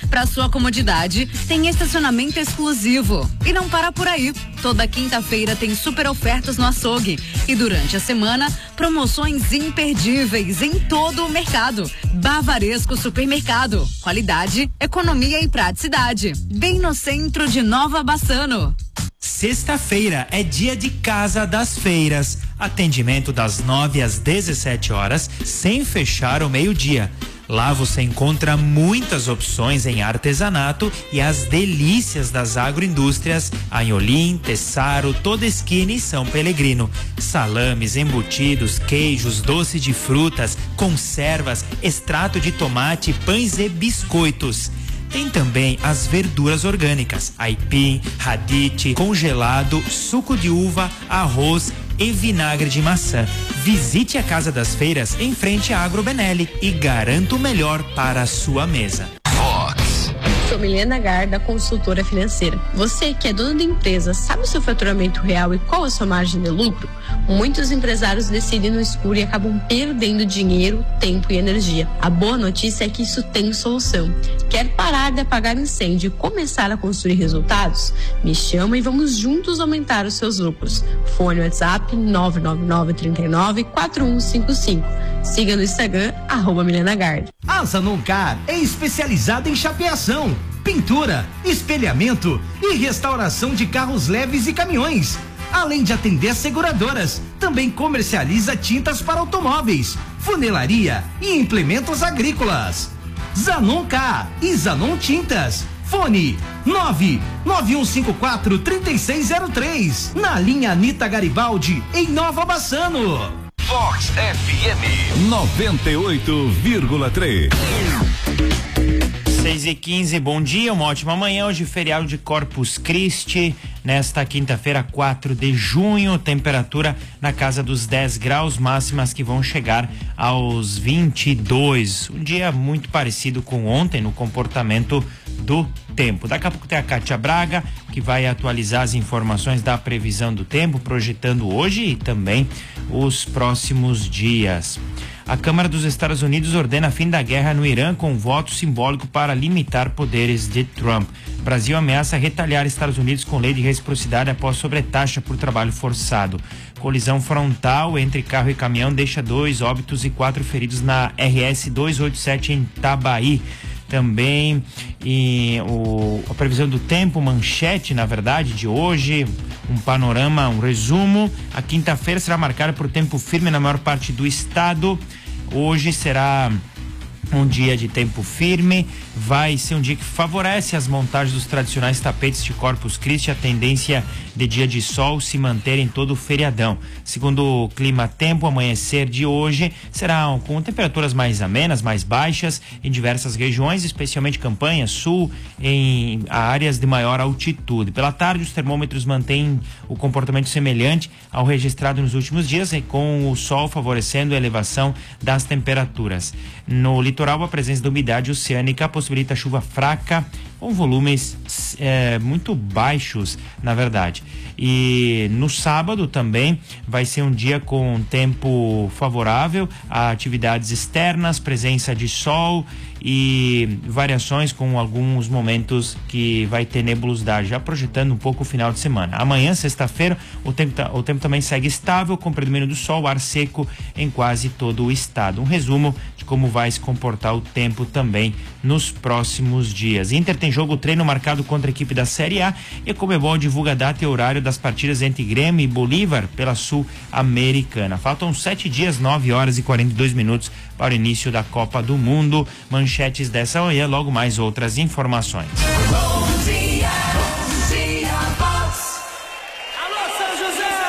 Para sua comodidade, tem estacionamento exclusivo. E não para por aí. Toda quinta-feira tem super ofertas no açougue. E durante a semana, promoções imperdíveis em todo o mercado. Bavaresco Supermercado. Qualidade, economia e praticidade. Bem no centro de Nova Bassano. Sexta-feira é dia de Casa das Feiras. Atendimento das 9 às 17 horas, sem fechar ao meio-dia. Lá você encontra muitas opções em artesanato e as delícias das agroindústrias Anholim, Tessaro, Todeschini e São Pellegrino. Salames, embutidos, queijos, doce de frutas, conservas, extrato de tomate, pães e biscoitos. Tem também as verduras orgânicas, aipim, radite, congelado, suco de uva, arroz e vinagre de maçã. Visite a Casa das Feiras em frente à Agro Benelli e garanta o melhor para a sua mesa. Sou Milena Garda, consultora financeira. Você que é dono da empresa, sabe o seu faturamento real e qual a sua margem de lucro? Muitos empresários decidem no escuro e acabam perdendo dinheiro, tempo e energia. A boa notícia é que isso tem solução. Quer parar de apagar incêndio e começar a construir resultados? Me chama e vamos juntos aumentar os seus lucros. Fone WhatsApp 999394155. Siga no Instagram, @Milena Garda. A Zanoncar é especializada em chapeação, pintura, espelhamento e restauração de carros leves e caminhões. Além de atender seguradoras, também comercializa tintas para automóveis, funilaria e implementos agrícolas. Zanoncar e Zanon Tintas. Fone 99154-3603. Na linha Anita Garibaldi, em Nova Bassano. Vox FM 98,3. 6h15, bom dia, uma ótima manhã. Hoje feriado de Corpus Christi, nesta quinta-feira, 4 de junho, temperatura na casa dos 10 graus, máximas que vão chegar aos 22. Um dia muito parecido com ontem no comportamento do tempo. Daqui a pouco tem a Kátia Braga, que vai atualizar as informações da previsão do tempo, projetando hoje e também os próximos dias. A Câmara dos Estados Unidos ordena fim da guerra no Irã com voto simbólico para limitar poderes de Trump. Brasil ameaça retaliar Estados Unidos com lei de reciprocidade após sobretaxa por trabalho forçado. Colisão frontal entre carro e caminhão deixa 2 óbitos e 4 feridos na RS 287 em Itabaí. Também a previsão do tempo, manchete, na verdade, de hoje, um panorama, um resumo. A quinta-feira será marcada por tempo firme na maior parte do estado. Hoje será um dia de tempo firme, vai ser um dia que favorece as montagens dos tradicionais tapetes de Corpus Christi, a tendência de dia de sol se manter em todo o feriadão. Segundo o Clima Tempo, amanhecer de hoje será com temperaturas mais amenas, mais baixas em diversas regiões, especialmente Campanha, Sul, em áreas de maior altitude. Pela tarde, os termômetros mantêm o comportamento semelhante ao registrado nos últimos dias, com o sol favorecendo a elevação das temperaturas. No litoral, a presença da umidade oceânica possibilita chuva fraca com volumes muito baixos, na verdade. E no sábado também vai ser um dia com tempo favorável a atividades externas, presença de sol e variações com alguns momentos que vai ter nebulosidade, já projetando um pouco o final de semana. Amanhã, sexta-feira, o tempo também segue estável, com predomínio do sol, ar seco em quase todo o estado. Um resumo de como vai se comportar o tempo também nos próximos dias. Inter tem jogo treino marcado contra a equipe da Série A e a Conmebol divulga a data e horário das partidas entre Grêmio e Bolívar pela Sul-Americana. Faltam 7 dias, 9 horas e 42 minutos para o início da Copa do Mundo. Manchetes dessa manhã, logo mais outras informações. Bom dia.